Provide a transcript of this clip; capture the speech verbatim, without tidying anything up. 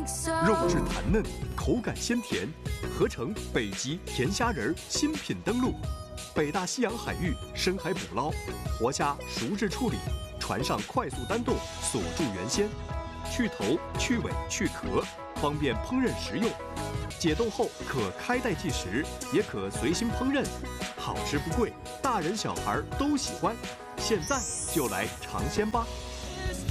肉质弹嫩，口感鲜甜，合成北极甜虾仁新品登陆。北大西洋海域深海捕捞，活虾熟制处理，船上快速单冻锁住原鲜，去头、去尾、去壳，方便烹饪食用。解冻后可开袋即食，也可随心烹饪，好吃不贵，大人小孩都喜欢。现在就来尝鲜吧！